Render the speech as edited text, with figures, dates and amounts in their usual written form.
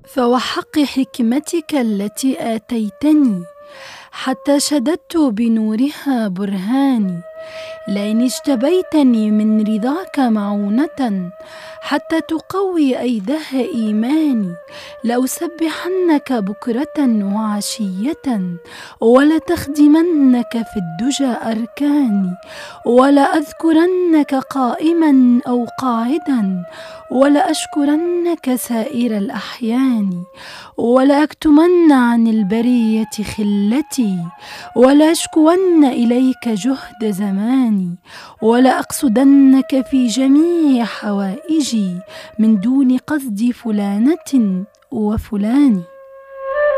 فوحق حكمتك التي آتيتني حتى شددت بنورها برهاني. لئن اجتبيتني من رضاك معونة حتى تقوي أيدها إيماني، لأسبحنك بكرة وعشية ولتخدمنك في الدجى أركاني، ولأذكرنك قائما أو قاعدا ولأشكرنك سائر الأحيان، ولأكتمن عن البرية خلتي ولأشكون إليك جهد زماني، ولأقصدنك في جميع حوائجي من دون قصد فلانة وفلان.